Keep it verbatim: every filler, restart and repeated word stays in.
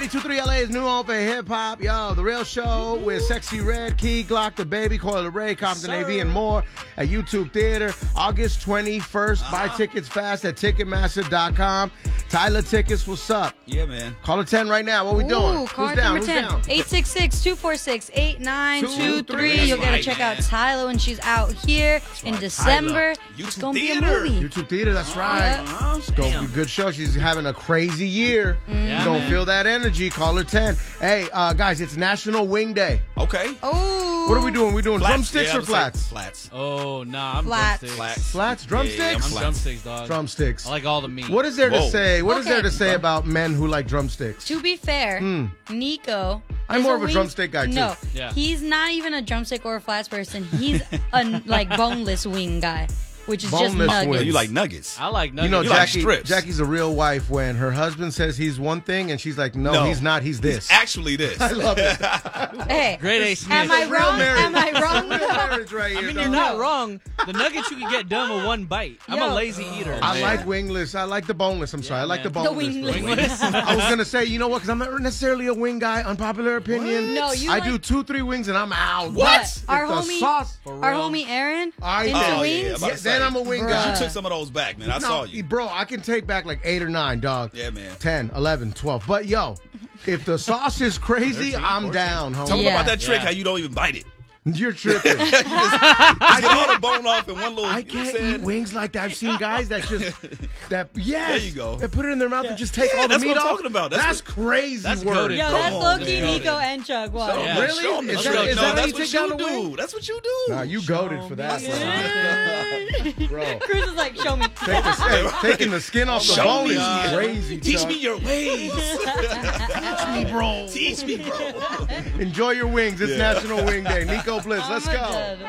ninety-two point three L A's new home for hip-hop. Yo, The Real Show with Sexy Red, Key, Glock, The Baby, Coil Ray, Compton A V, and more at YouTube Theater. August twenty-first. Uh-huh. Buy tickets fast at Ticketmaster dot com. Tyler Tickets, what's up? Yeah, man. Call a ten right now. What we Ooh, doing? Call Who's down? number Who's ten. down? eight six six, two four six, eight nine two three. That's You'll get to right, check man. out Tyler when she's out here in December. It's YouTube going to be a Theater. movie. YouTube Theater, that's right. Uh-huh. It's going to be a good show. She's having a crazy year. Mm. You don't feel that energy. Call her ten. Hey, uh, guys, it's National Wing Day. Okay. Oh. What are we doing? We doing Flats. drumsticks Yeah, or I'm saying flats? Flats. Oh, nah, I'm Flats. drumsticks. Flats. Flats? Drumsticks? Yeah, yeah, I'm I'm flats. drumsticks, dog. Drumsticks. I like all the meat. What is there to Whoa. say? What is Okay. there to say about men who like drumsticks? To be fair, Hmm. Nico. I'm is more of a wing- drumstick guy, too. No, Yeah. he's not even a drumstick or a flats person. He's a like boneless wing guy, which is just Boneless nuggets. wing. You like nuggets? I like You nuggets. know, You like Jackie. strips. Jackie's a real wife when her husband says he's one thing and she's like, no, No. he's not. He's this. Actually, this. I love it. Hey, Grade A Smith. am I Real wrong? marriage. Am I wrong? Real marriage right I here, mean, dog. you're not wrong. The nuggets you can get done with one bite. I'm Yo. a lazy eater. I Man. like wingless. I like the boneless. I'm sorry. Yeah, I like the man. The boneless. wingless. Wingless. I was gonna say, you know what? Because I'm not necessarily a wing guy. Unpopular opinion. No, you I like- do two, three wings and I'm out. What? Our If the homie- sauce- For Our real. homie Aaron I into did. Oh, yeah, wings. I'm about Yeah, to then say. I'm a wing Bruh. guy. You took some of those back, man. I No, saw you. Bro, I can take back like eight or nine, dog. Yeah, man. ten, eleven, twelve. But yo, if the sauce is crazy, I'm down, homie. Tell me Yeah. about that trick, Yeah. how you don't even bite it. You're tripping. I get all the bone off in one little. I you know what I'm can't saying? eat wings like that. I've seen guys that just that yes, There you go. They put it in their mouth and just take Yeah, all the that's meat what I'm off. talking about. That's That's, what- crazy That's word. goated. Yo, Come that's on, low-key man. Nico and Chug. What? So, Yeah. really? Show me. Is Show that, me. is No, that how that's you what take down you the wing? do. That's what you do. Nah, you goaded for that, Yeah. bro. Chris is like, show me. Take the, hey, taking the skin off the Show bone me. is crazy. Teach Chuck. me your ways. Teach me, bro. Teach me, bro. Enjoy your wings. It's Yeah. National Wing Day. Nico Bliss, let's I'm go. dead.